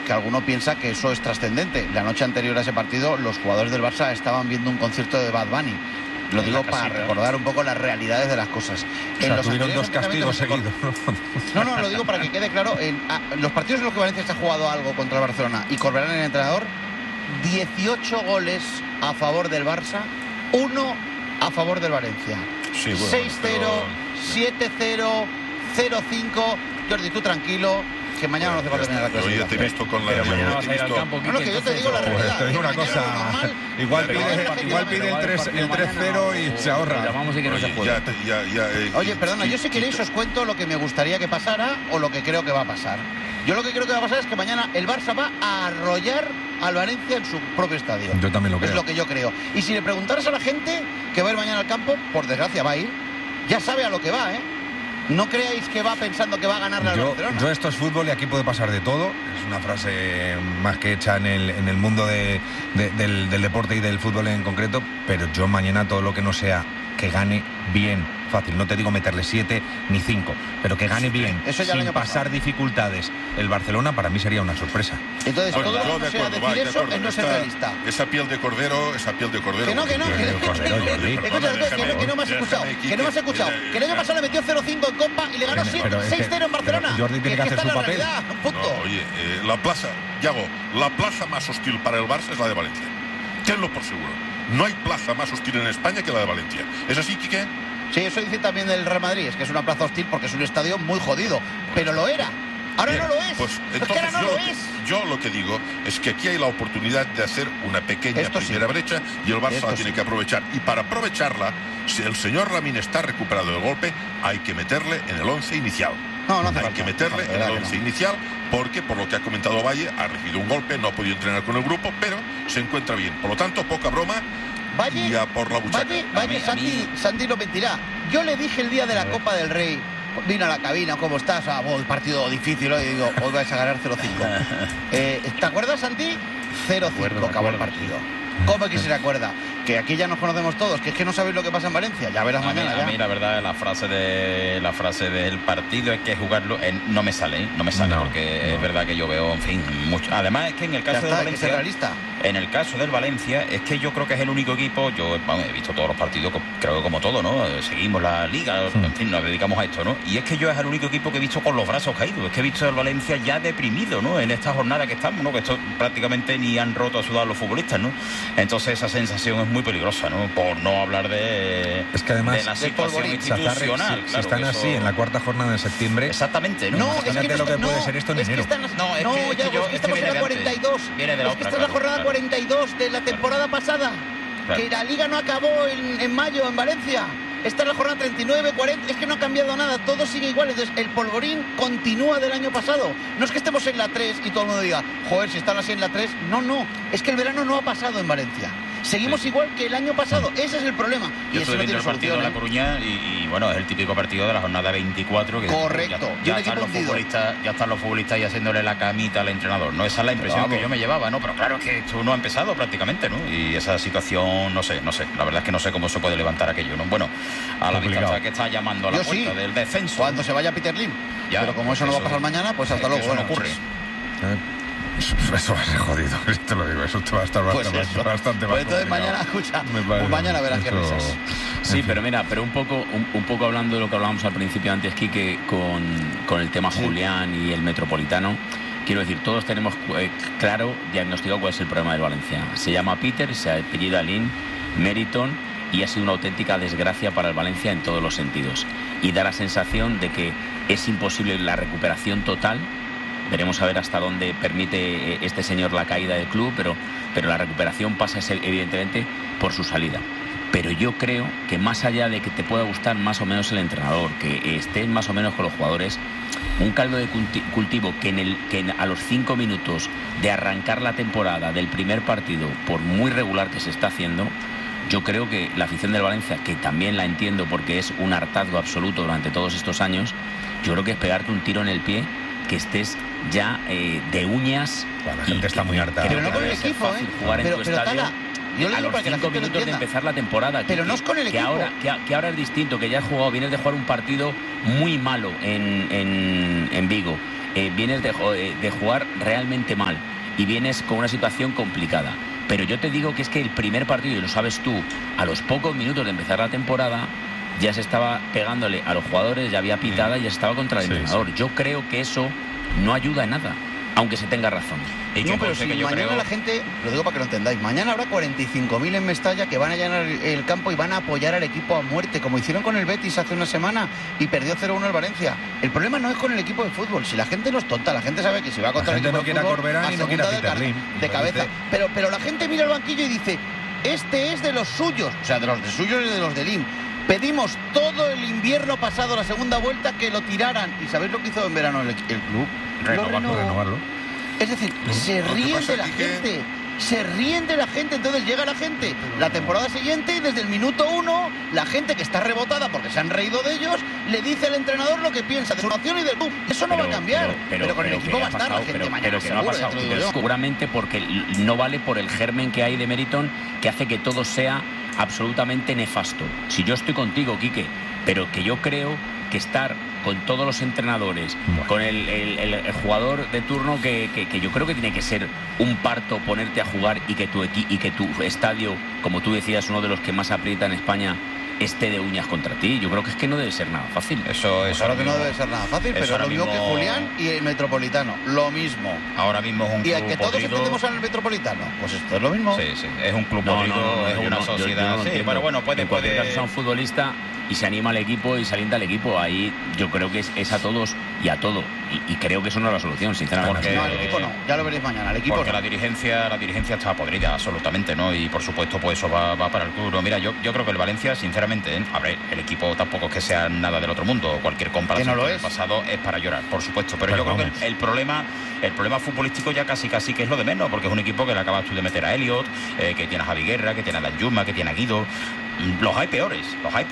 que alguno piensa que eso es trascendente. La noche anterior a ese partido, los jugadores del Barça estaban viendo un concierto de Bad Bunny. Lo digo para recordar un poco las realidades de las cosas. Tuvieron 2 castigos seguidos. No, lo digo para que quede claro. Los partidos en los que Valencia se ha jugado algo contra el Barcelona y Corberán el entrenador, 18 goles a favor del Barça, 1 a favor del Valencia. Sí, bueno, 6-0, pero... 7-0, 0-5. Jordi, tú tranquilo, que mañana no hace falta venir a la clase. Yo ya te he visto con la... Pero mañana vas a ir al campo. No, que yo te digo la realidad. Te digo una cosa, igual pide el 3-0 y se ahorra. Oye, perdona, yo si queréis os cuento lo que me gustaría que pasara o lo que creo que va a pasar. Yo lo que creo que va a pasar es que mañana el Barça va a arrollar al Valencia en su propio estadio. Yo también lo creo. Es lo que yo creo. Y si le preguntaras a la gente que va a ir mañana al campo, por desgracia va a ir, ya sabe a lo que va, ¿eh? No creáis que va pensando que va a ganarle al Barcelona. Yo esto es fútbol y aquí puede pasar de todo. Es una frase más que hecha en el mundo del deporte y del fútbol en concreto. Pero yo mañana todo lo que no sea que gane bien, fácil. No te digo meterle 7 ni 5, pero que gane bien, eso ya sin pasar dificultades. El Barcelona para mí sería una sorpresa. Entonces, todo lo que sea decir eso es no ser realista. Esa piel de cordero. Que no me has escuchado. Que no me has escuchado. Que el año pasado le metió 0-5 en Copa y le ganó 6-0 en Barcelona. Jordi tiene que hacer su papel. Oye, la plaza más hostil para el Barça es la de Valencia. Tenlo por seguro. No hay plaza más hostil en España que la de Valencia. ¿Es así, Quique? Sí, eso dice también del Real Madrid. Es que es una plaza hostil porque es un estadio muy jodido. Pero lo era. Ahora bien, no lo es. Pues entonces yo lo que digo es que aquí hay la oportunidad de hacer una pequeña primera brecha y el Barça la tiene que aprovechar. Y para aprovecharla, si el señor Lamine está recuperado del golpe, hay que meterle en el 11 inicial. Hay que meterle en el 11 inicial porque, por lo que ha comentado Valle, ha recibido un golpe, no ha podido entrenar con el grupo, pero se encuentra bien. Por lo tanto, poca broma. Valle, y a por la buchaca. Valle, Santi lo mentirá. Yo le dije el día de la Copa del Rey, vino a la cabina, ¿cómo estás? El partido difícil hoy, digo, hoy vais a ganar 0-5. ¿Te acuerdas, Santi? 0-5 acabó el partido. ¿Cómo que se acuerda? Que aquí ya nos conocemos todos, que es que no sabéis lo que pasa en Valencia, ya verás mañana. A mí la verdad, la frase del partido es que jugarlo no me sale, porque es verdad que yo veo, en fin, mucho. Además es que en el caso del Valencia, en el caso del Valencia, es que yo creo que es el único equipo, yo he visto todos los partidos, creo que como todo, ¿no? Seguimos la liga, en fin, nos dedicamos a esto, ¿no? Y es que yo es el único equipo que he visto con los brazos caídos, es que he visto al Valencia ya deprimido, ¿no? En esta jornada que estamos, ¿no? Que esto prácticamente ni han roto a sudar los futbolistas, ¿no? Entonces esa sensación es muy peligrosa, ¿no? Por no hablar de la situación institucional. Si están así en la cuarta jornada de septiembre. Exactamente, ¿no? Imagínate lo que puede ser esto en enero. Estamos en la 42. Viene de la otra. Esta es la jornada 42 de la temporada pasada. Claro. Que la liga no acabó en mayo en Valencia. Esta es la jornada 39, 40, es que no ha cambiado nada, todo sigue igual. Entonces el polvorín continúa del año pasado. No es que estemos en la 3 y todo el mundo diga, joder, si están así en la 3. No, es que el verano no ha pasado en Valencia. Seguimos igual que el año pasado, ese es el problema. Yo estoy viendo el partido de La Coruña y bueno, es el típico partido de la jornada 24. Que correcto. Ya están los futbolistas y haciéndole la camita al entrenador, ¿no? Esa es la impresión que yo me llevaba, ¿no? Pero claro, es que esto no ha empezado prácticamente, ¿no? Y esa situación, no sé, la verdad es que no sé cómo se puede levantar aquello, ¿no? Bueno, a la distancia que está llamando a la puerta del descenso. Cuando se vaya Peter Lim. Pero como eso no va a pasar mañana, pues hasta luego. Eso no ocurre. Eso va a ser jodido, te lo digo, eso te va a estar bastante más entonces mañana, escucha, mañana verás qué risas. Sí, pero mira, un poco hablando de lo que hablábamos al principio antes, Quique, con el tema Julián y el Metropolitano, quiero decir, todos tenemos claro, diagnosticado cuál es el problema del Valencia. Se llama Peter, se apellida Lin, Meriton, y ha sido una auténtica desgracia para el Valencia en todos los sentidos. Y da la sensación de que es imposible la recuperación total. Veremos a ver hasta dónde permite este señor la caída del club, pero la recuperación pasa evidentemente por su salida. Pero yo creo que más allá de que te pueda gustar más o menos el entrenador, que estés más o menos con los jugadores, un caldo de cultivo que a los 5 minutos de arrancar la temporada del primer partido, por muy regular que se está haciendo, yo creo que la afición del Valencia, que también la entiendo porque es un hartazgo absoluto durante todos estos años, yo creo que es pegarte un tiro en el pie, que estés ya de uñas. La gente está muy harta. Pero no con el equipo, jugar en tu estadio a los 5 minutos de empezar la temporada. Pero no es con el equipo. Que ahora es distinto, que ya has jugado, vienes de jugar un partido muy malo en Vigo. vienes de jugar realmente mal y vienes con una situación complicada. Pero yo te digo que es que el primer partido, y lo sabes tú, a los pocos minutos de empezar la temporada, ya se estaba pegándole a los jugadores, ya había pitada y ya estaba contra el entrenador. Yo creo que eso no ayuda en nada, aunque se tenga razón. No, pero si mañana la gente, lo digo para que lo entendáis, mañana habrá 45.000 en Mestalla que van a llenar el campo y van a apoyar al equipo a muerte, como hicieron con el Betis hace una semana y perdió 0-1 el Valencia. El problema no es con el equipo de fútbol, si la gente no es tonta, la gente sabe que si va contra el equipo de fútbol, no quiere a Corberán y no quiere a Peter Lim de cabeza. Pero la gente mira el banquillo y dice, este es de los suyos, o sea, de los de suyos y de los de Lim. Pedimos todo el invierno pasado, la segunda vuelta, que lo tiraran. ¿Y sabéis lo que hizo en verano el club? Renovarlo. Es decir, se ríen de la gente. Se ríen de la gente, entonces llega la gente la temporada siguiente y desde el minuto 1 la gente que está rebotada porque se han reído de ellos le dice al entrenador lo que piensa de su nación y del club. Eso no va a cambiar, pero con el equipo va a estar la gente mañana. Pero que no ha pasado, seguramente porque no vale por el germen que hay de Meriton, que hace que todo sea absolutamente nefasto. Si yo estoy contigo, Quique, pero que yo creo que estar con todos los entrenadores, con el jugador de turno que yo creo que tiene que ser un parto ponerte a jugar y que tu estadio, como tú decías, uno de los que más aprieta en España, esté de uñas contra ti. Yo creo que es que no debe ser nada fácil. Eso claro que no debe ser nada fácil, pero lo mismo que Julián y el Metropolitano, lo mismo. Ahora mismo es un club y al que todos entendemos al Metropolitano, pues esto es lo mismo. Sí, es un club podrido, es una sociedad. Sí, pero bueno, puede ser un futbolista y se anima al equipo y se alienta al equipo. Ahí yo creo que es a todos y a todo. Y creo que eso no es la solución, sinceramente. Porque no, el equipo no, ya lo veréis mañana. El equipo porque no. la dirigencia está podrida, absolutamente, ¿no? Y por supuesto, pues eso va para el club. No, mira, yo creo que el Valencia, sinceramente, a ver, el equipo tampoco es que sea nada del otro mundo. Cualquier comparación con el pasado es para llorar, por supuesto. Pero yo creo que el problema futbolístico ya casi que es lo de menos, porque es un equipo que le acabas tú de meter a Elliot, que tiene a Javi Guerra, que tiene a Danjuma, que tiene a Guido. Los hay peores.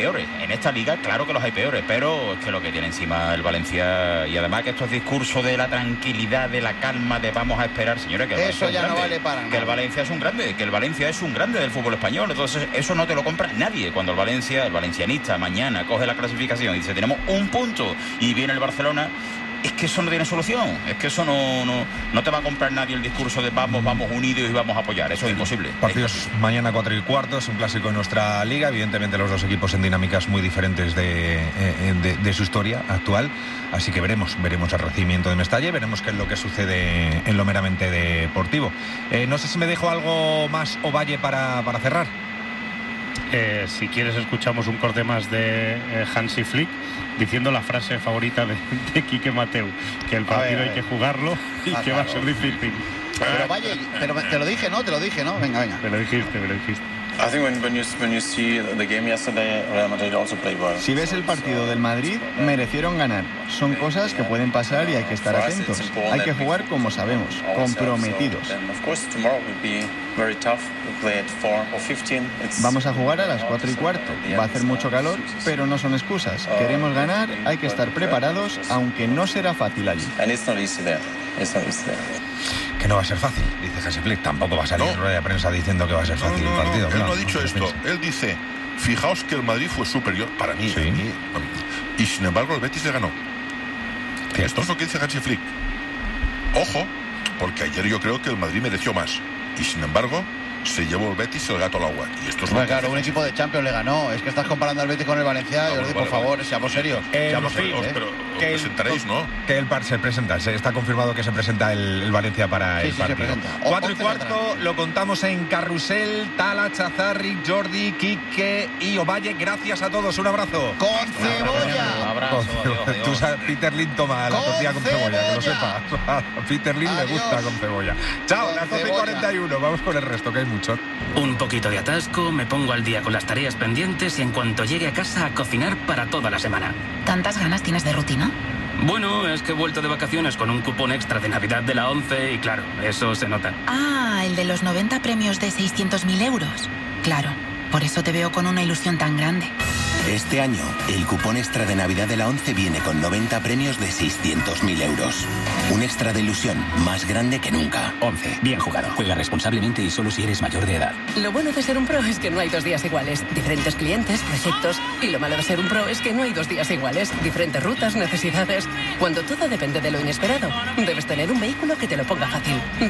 En esta liga, claro que los hay peores, pero es que lo que tiene encima el Valencia, y además que estos discursos de la tranquilidad, de la calma, de vamos a esperar, señores, que eso ya no vale para nada. Que el Valencia es un grande, del fútbol español, entonces eso no te lo compra nadie. Cuando el valencianista, mañana coge la clasificación y dice tenemos un punto y viene el Barcelona, es que eso no tiene solución, es que eso no te va a comprar nadie el discurso de vamos unidos y vamos a apoyar, eso es imposible. Partidos mañana 4:15, es un clásico en nuestra liga, evidentemente los dos equipos en dinámicas muy diferentes de su historia actual, así que veremos el recibimiento de Mestalla y veremos qué es lo que sucede en lo meramente deportivo. No sé si me dejo algo más, Ovalle, para cerrar. Si quieres escuchamos un corte más de Hansi Flick diciendo la frase favorita de Quique Mateu, que el partido hay que jugarlo y que va a ser difícil. Pero vaya, te lo dije, ¿no? Venga. Me lo dijiste. Si ves el partido del Madrid, merecieron ganar. Son cosas que pueden pasar y hay que estar atentos. Hay que jugar como sabemos, comprometidos. Vamos a jugar a las 4:15. Va a hacer mucho calor, pero no son excusas. Queremos ganar, hay que estar preparados, aunque no será fácil allí. Que no va a ser fácil, dice Hansi Flick. Tampoco va a salir en rueda de prensa diciendo que va a ser fácil el partido. Él no ha dicho esto. Él dice, fijaos que el Madrid fue superior para mí. Sí. Y sin embargo el Betis le ganó. Esto es lo que dice Hansi Flick. Ojo, porque ayer yo creo que el Madrid mereció más. Y sin embargo se llevó el Betis el gato al agua. Y esto es claro, un equipo de Champions le ganó. Es que estás comparando al Betis con el Valencia. Yo por favor, seamos serios. Pero os presentaréis, ¿no? Que el par se presenta. Está confirmado que se presenta el Valencia para el partido. 4:15, lo contamos en Carrusel. Tala, Chazarri, Jordi, Quique y Ovalle. Gracias a todos. Un abrazo. ¡Con cebolla! Un abrazo. Tú sabes, Peter Lim toma la tortilla con cebolla, que lo sepas. A Peter Lim le gusta con cebolla. Chao, las 12:41. Vamos con el resto, que hay mucho. Un poquito de atasco, me pongo al día con las tareas pendientes y en cuanto llegue a casa a cocinar para toda la semana. ¿Tantas ganas tienes de rutina? Bueno, es que he vuelto de vacaciones con un cupón extra de Navidad de la 11 y claro, eso se nota. Ah, el de los 90 premios de 600.000 euros. Claro, por eso te veo con una ilusión tan grande. Este año, el cupón extra de Navidad de la 11 viene con 90 premios de 600.000 euros. Un extra de ilusión más grande que nunca. 11. Bien jugado. Juega responsablemente y solo si eres mayor de edad. Lo bueno de ser un pro es que no hay 2 días iguales. Diferentes clientes, proyectos. Y lo malo de ser un pro es que no hay 2 días iguales. Diferentes rutas, necesidades. Cuando todo depende de lo inesperado, debes tener un vehículo que te lo ponga fácil.